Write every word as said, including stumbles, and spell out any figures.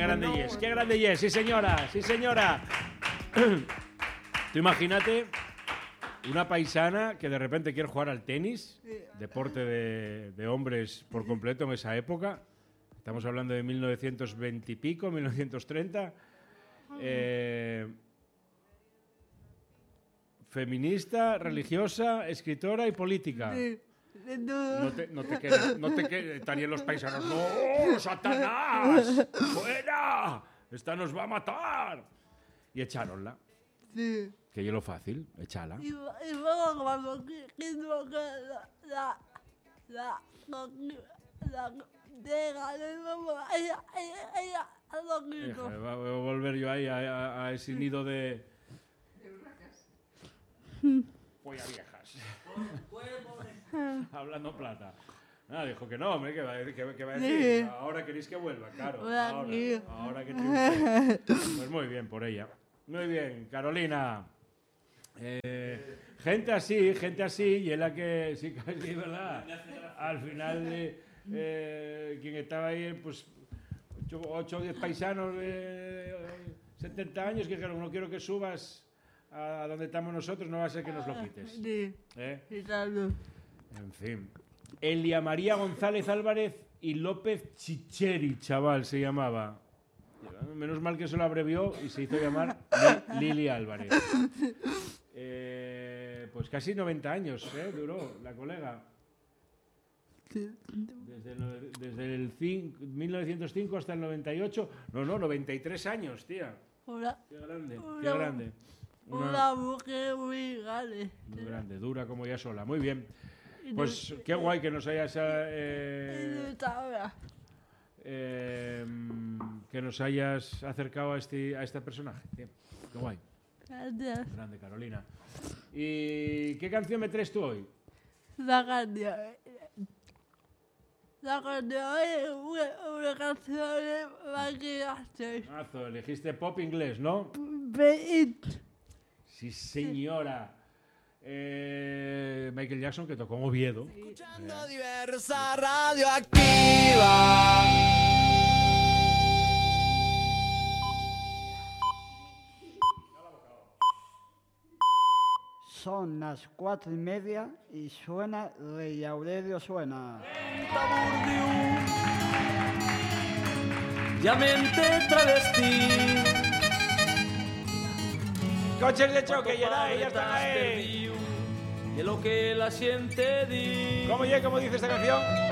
grande Yes, qué grande Yes, sí señora, sí señora. Tú imagínate una paisana que de repente quiere jugar al tenis, deporte de, de hombres por completo en esa época. Estamos hablando de mil novecientos veinte y pico, mil novecientos treinta. Eh, feminista, religiosa, escritora y política. No te, no te quedes, no te quedes, estarían los paisanos. ¡No, Satanás! ¡Fuera! ¡Esta nos va a matar! Y echaronla. Sí. Que yo lo fácil, échala. Y, y luego cuando quiso que la... la... la... la... la... Deja, ella, ella, ella, lo quiso. Voy a volver yo ahí a, a, a ese nido de... Polla viejas. Hablando plata. Ah, dijo que no, hombre, que va, que, que va a decir. Sí. Ahora queréis que vuelva, claro. Hola, Ahora, tío. ahora que triunfe. Pues muy bien por ella. Muy bien, Carolina. Eh, gente así, gente así, y es la que, sí, sí, ¿verdad? Al final, eh, eh, quien estaba ahí, pues, ocho o diez paisanos de setenta años que dijeron, no quiero que subas a donde estamos nosotros, no va a ser que nos lo quites. Sí, ¿Eh? sí, claro. En fin. Elia María González Álvarez y López Chicheri, chaval, se llamaba. Menos mal que se lo abrevió y se hizo llamar Lili Álvarez. Eh, pues casi noventa años, ¿eh? Duró la colega. Desde el, desde el cinco, mil novecientos cinco hasta el noventa y ocho. No, no, noventa y tres años, tía. Hola. Qué grande, qué Una- grande. Una, Una mujer muy grande. muy grande, dura como ella sola. Muy bien. Y Pues no- qué guay que nos hayas... y Eh, no está ahora. eh, que nos hayas acercado a este, a este personaje. Tío. Qué guay. Gracias. Grande, Carolina. ¿Y qué canción me traes tú hoy? La canción. La canción es una, una canción de maquillaje. Mazo, elegiste pop inglés, ¿no? Beat. Sí, señora. Eh, Michael Jackson, que tocó en Oviedo. Escuchando diversa radioactiva. Son las cuatro y media y suena Rey Aurelio suena. Llamente travesti. Coches de choque, Geray, ya están ahí. De lo que la siente di. ¿Cómo llega, cómo dice esta canción?